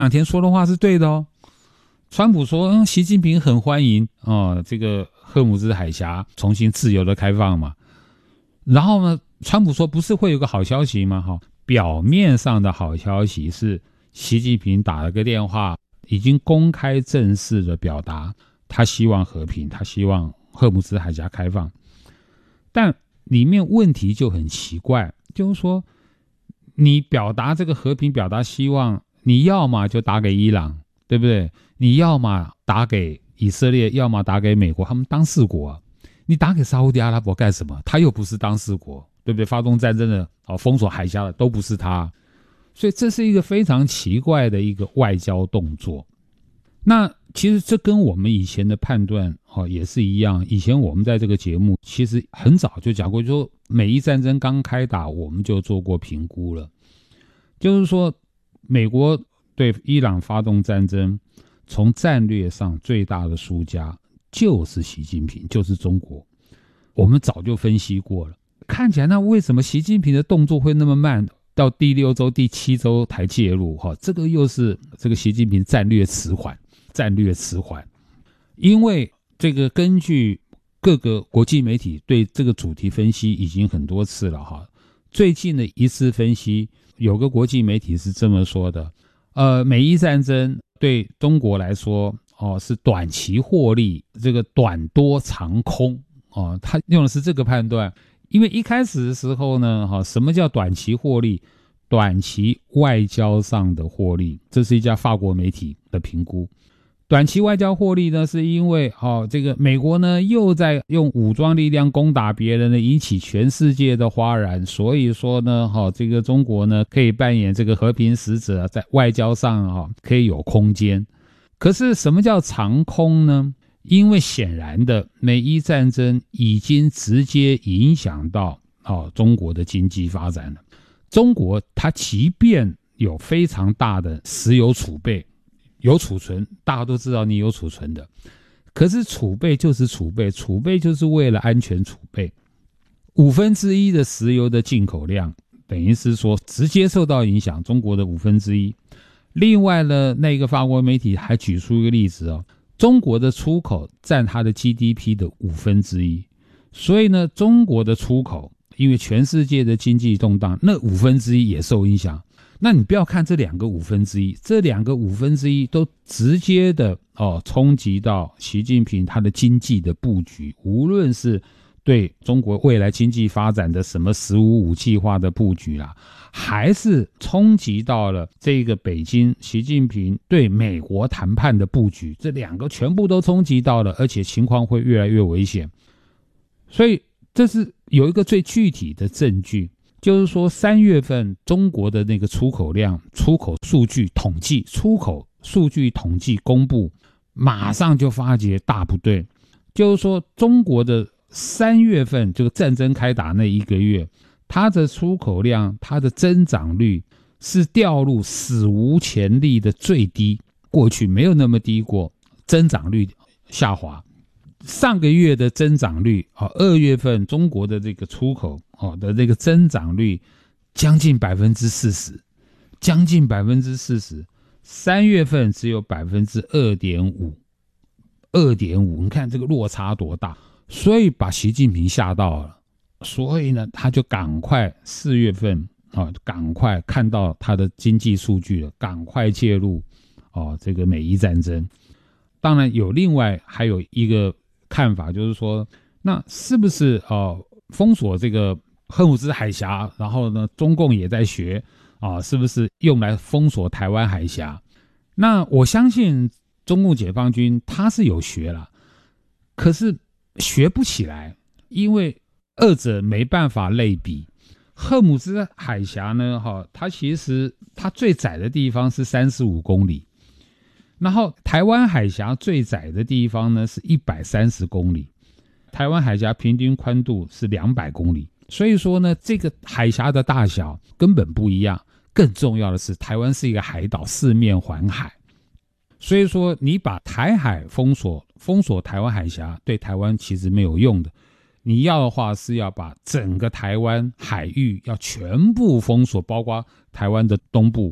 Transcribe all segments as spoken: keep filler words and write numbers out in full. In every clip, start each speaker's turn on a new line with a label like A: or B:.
A: 两天说的话是对的哦。川普说，嗯，习近平很欢迎哦，这个荷姆兹海峡重新自由的开放嘛。然后呢，川普说不是会有个好消息吗？哈，表面上的好消息是习近平打了个电话，已经公开正式的表达他希望和平，他希望荷姆兹海峡开放。但里面问题就很奇怪，就是说你表达这个和平，表达希望，你要么就打给伊朗，对不对？你要么打给以色列，要么打给美国，他们当事国啊。你打给沙烏地阿拉伯干什么？他又不是当事国，对不对？发动战争的、哦、封锁海峡的都不是他，所以这是一个非常奇怪的一个外交动作。那其实这跟我们以前的判断、哦、也是一样。以前我们在这个节目其实很早就讲过，就说美伊战争刚开打，我们就做过评估了，就是说美国对伊朗发动战争，从战略上最大的输家就是习近平，就是中国。我们早就分析过了，看起来那为什么习近平的动作会那么慢，到第六周第七周才介入？这个又是这个习近平战略迟缓，战略迟缓。因为这个根据各个国际媒体对这个主题分析已经很多次了哈。最近的一次分析，有个国际媒体是这么说的，呃，美伊战争对中国来说哦是短期获利，这个短多长空哦，他用的是这个判断。因为一开始的时候呢，哈，什么叫短期获利？短期外交上的获利，这是一家法国媒体的评估。短期外交获利呢，是因为哦，这个美国呢又在用武装力量攻打别人呢，引起全世界的哗然，所以说呢，哈、哦，这个中国呢可以扮演这个和平使者，在外交上哈、哦、可以有空间。可是什么叫长空呢？因为显然的，美伊战争已经直接影响到哦中国的经济发展了。中国它即便有非常大的石油储备，有储存，大家都知道你有储存的，可是储备就是储备，储备就是为了安全储备。五分之一的石油的进口量，等于是说直接受到影响，中国的五分之一。另外呢，那个法国媒体还举出一个例子哦，中国的出口占它的 G D P 的五分之一，所以呢，中国的出口因为全世界的经济动荡，那五分之一也受影响。那你不要看这两个五分之一，这两个五分之一都直接的哦冲击到习近平他的经济的布局，无论是对中国未来经济发展的什么十五五计划的布局啦，还是冲击到了这个北京习近平对美国谈判的布局，这两个全部都冲击到了，而且情况会越来越危险。所以这是有一个最具体的证据，就是说三月份中国的那个出口量，出口数据统计，出口数据统计公布，马上就发觉大不对。就是说中国的三月份这个战争开打那一个月，它的出口量，它的增长率是掉入史无前例的最低，过去没有那么低过，增长率下滑。上个月的增长率，二月份中国的这个出口的这个增长率将近百分之四十，将近百分之四十，三月份只有百分之二点五，二点五，你看这个落差多大，所以把习近平吓到了，所以呢，他就赶快四月份啊，赶快看到他的经济数据了，赶快介入哦这个美伊战争。当然有另外还有一个看法，就是说，那是不是呃封锁这个荷姆兹海峡，然后呢，中共也在学啊，是不是用来封锁台湾海峡？那我相信中共解放军他是有学了，可是学不起来，因为二者没办法类比。荷姆兹海峡呢，哈，它其实它最窄的地方是三十五公里。然后台湾海峡最窄的地方呢是一百三十公里，台湾海峡平均宽度是两百公里，所以说呢，这个海峡的大小根本不一样。更重要的是，台湾是一个海岛，四面环海，所以说你把台海封锁，封锁台湾海峡，对台湾其实没有用的。你要的话是要把整个台湾海域要全部封锁，包括台湾的东部，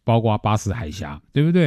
A: 包括巴士海峡，对不对？